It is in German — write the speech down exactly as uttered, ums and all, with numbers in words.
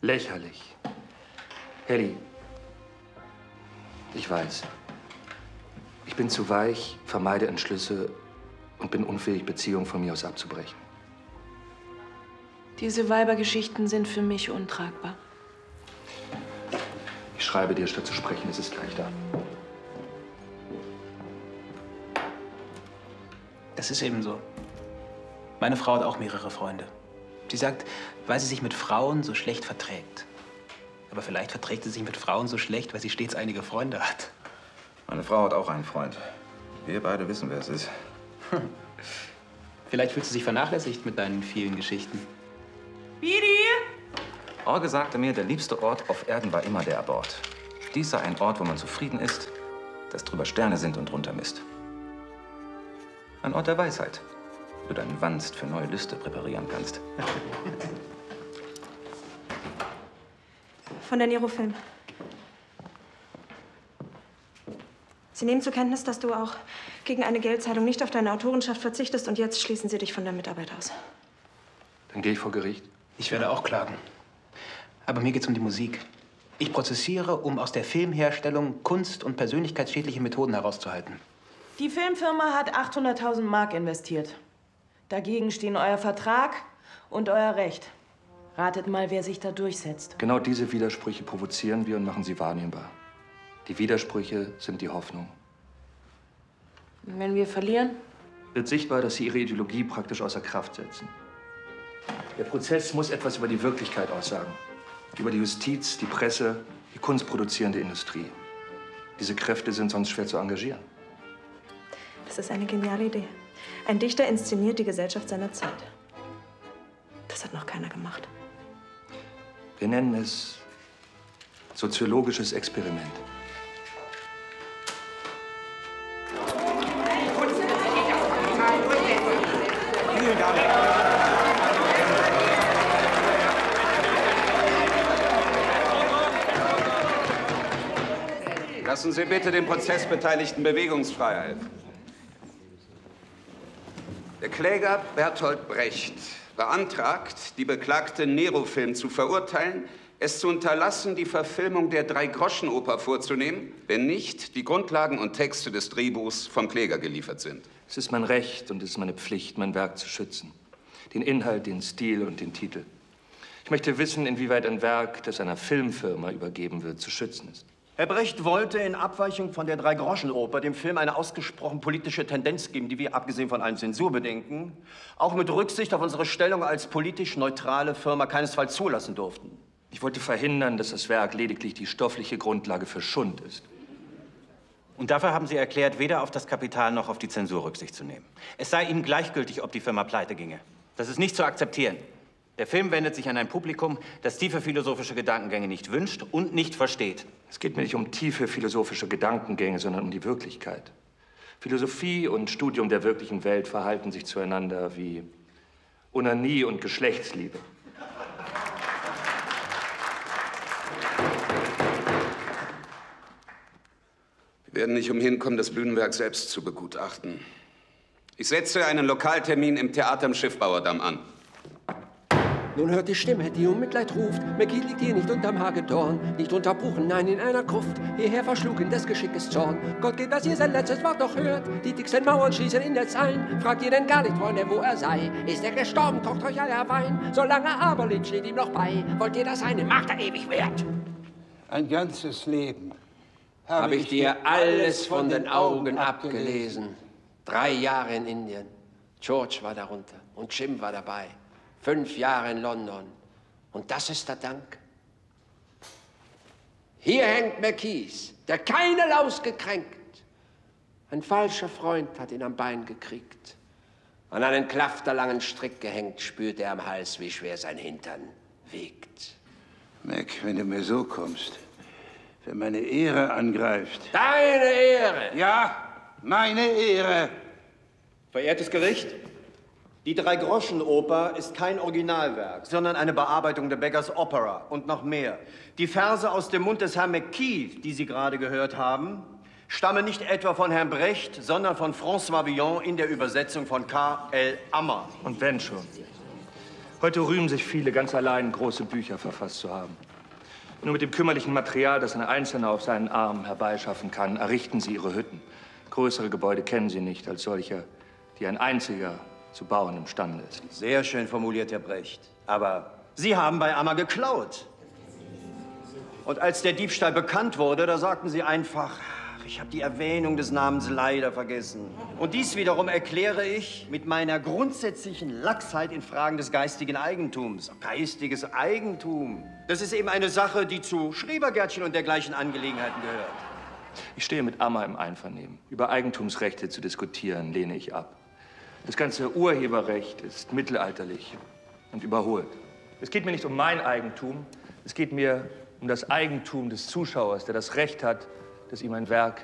Lächerlich. Helly, ich weiß. Ich bin zu weich, vermeide Entschlüsse und bin unfähig, Beziehungen von mir aus abzubrechen. Diese Weibergeschichten sind für mich untragbar. Ich schreibe dir, statt zu sprechen. Es ist gleich da. Das ist eben so. Meine Frau hat auch mehrere Freunde. Sie sagt, weil sie sich mit Frauen so schlecht verträgt. Aber vielleicht verträgt sie sich mit Frauen so schlecht, weil sie stets einige Freunde hat. Meine Frau hat auch einen Freund. Wir beide wissen, wer es ist. Hm. Vielleicht fühlt sie sich vernachlässigt mit deinen vielen Geschichten. Bidi! Orge sagte mir, der liebste Ort auf Erden war immer der Abort. Dies sei ein Ort, wo man zufrieden ist, dass drüber Sterne sind und drunter Mist. Ein Ort der Weisheit, wo du deinen Wanst für neue Lüste präparieren kannst. Von der Nero-Film. Sie nehmen zur Kenntnis, dass du auch gegen eine Geldzahlung nicht auf deine Autorenschaft verzichtest und jetzt schließen Sie dich von der Mitarbeit aus. Dann gehe ich vor Gericht. Ich werde auch klagen. Aber mir geht's um die Musik. Ich prozessiere, um aus der Filmherstellung kunst- und persönlichkeitsschädliche Methoden herauszuhalten. Die Filmfirma hat achthunderttausend Mark investiert. Dagegen stehen euer Vertrag und euer Recht. Ratet mal, wer sich da durchsetzt. Genau diese Widersprüche provozieren wir und machen sie wahrnehmbar. Die Widersprüche sind die Hoffnung. Und wenn wir verlieren? Wird sichtbar, dass sie ihre Ideologie praktisch außer Kraft setzen. Der Prozess muss etwas über die Wirklichkeit aussagen. Über die Justiz, die Presse, die kunstproduzierende Industrie. Diese Kräfte sind sonst schwer zu engagieren. Das ist eine geniale Idee. Ein Dichter inszeniert die Gesellschaft seiner Zeit. Das hat noch keiner gemacht. Wir nennen es soziologisches Experiment. Vielen Dank. Lassen Sie bitte den Prozessbeteiligten Bewegungsfreiheit. Der Kläger Bertolt Brecht beantragt, die Beklagte Nero-Film zu verurteilen, es zu unterlassen, die Verfilmung der Drei-Groschen-Oper vorzunehmen, wenn nicht die Grundlagen und Texte des Drehbuchs vom Kläger geliefert sind. Es ist mein Recht und es ist meine Pflicht, mein Werk zu schützen. Den Inhalt, den Stil und den Titel. Ich möchte wissen, inwieweit ein Werk, das einer Filmfirma übergeben wird, zu schützen ist. Herr Brecht wollte in Abweichung von der Drei-Groschen-Oper dem Film eine ausgesprochen politische Tendenz geben, die wir, abgesehen von allen Zensurbedenken, auch mit Rücksicht auf unsere Stellung als politisch neutrale Firma keinesfalls zulassen durften. Ich wollte verhindern, dass das Werk lediglich die stoffliche Grundlage für Schund ist. Und dafür haben Sie erklärt, weder auf das Kapital noch auf die Zensur Rücksicht zu nehmen. Es sei Ihnen gleichgültig, ob die Firma pleite ginge. Das ist nicht zu akzeptieren. Der Film wendet sich an ein Publikum, das tiefe philosophische Gedankengänge nicht wünscht und nicht versteht. Es geht mir nicht um tiefe philosophische Gedankengänge, sondern um die Wirklichkeit. Philosophie und Studium der wirklichen Welt verhalten sich zueinander wie Onanie und Geschlechtsliebe. Wir werden nicht umhin kommen, das Bühnenwerk selbst zu begutachten. Ich setze einen Lokaltermin im Theater am Schiffbauerdamm an. Nun hört die Stimme, die um Mitleid ruft. McGee liegt hier nicht unterm Hagedorn, nicht unter Buchen, nein, in einer Gruft. Hierher verschlug ihn des Geschickes Zorn. Gott geht, dass ihr sein letztes Wort doch hört. Die dicksten Mauern schließen in der Zeilen. Fragt ihr denn gar nicht, Freunde, wo er sei? Ist er gestorben, kocht euch euer Wein. Solange aber lebt, steht ihm noch bei. Wollt ihr, dass eine Macht er ewig währt? Ein ganzes Leben habe Hab ich dir alles von den Augen abgelesen. Drei Jahre in Indien. George war darunter und Jim war dabei. Fünf Jahre in London. Und das ist der Dank. Hier hängt McKees, der keine Laus gekränkt. Ein falscher Freund hat ihn am Bein gekriegt. An einen klafterlangen Strick gehängt, spürt er am Hals, wie schwer sein Hintern wiegt. Mac, wenn du mir so kommst, wenn meine Ehre angreift. Deine Ehre! Ja, meine Ehre! Verehrtes Gericht, die Drei-Groschen-Oper ist kein Originalwerk, sondern eine Bearbeitung der Beggars Opera und noch mehr. Die Verse aus dem Mund des Herrn McKee, die Sie gerade gehört haben, stammen nicht etwa von Herrn Brecht, sondern von François Villon in der Übersetzung von K L Ammer. Und wenn schon. Heute rühmen sich viele, ganz allein große Bücher verfasst zu haben. Nur mit dem kümmerlichen Material, das ein Einzelner auf seinen Arm herbeischaffen kann, errichten sie ihre Hütten. Größere Gebäude kennen sie nicht als solche, die ein einziger zu bauen imstande ist. Sehr schön formuliert, Herr Brecht. Aber Sie haben bei Ammer geklaut. Und als der Diebstahl bekannt wurde, da sagten Sie einfach, ich habe die Erwähnung des Namens leider vergessen. Und dies wiederum erkläre ich mit meiner grundsätzlichen Lachsheit in Fragen des geistigen Eigentums. Geistiges Eigentum. Das ist eben eine Sache, die zu Schrebergärtchen und dergleichen Angelegenheiten gehört. Ich stehe mit Ammer im Einvernehmen. Über Eigentumsrechte zu diskutieren, lehne ich ab. Das ganze Urheberrecht ist mittelalterlich und überholt. Es geht mir nicht um mein Eigentum, es geht mir um das Eigentum des Zuschauers, der das Recht hat, dass ihm ein Werk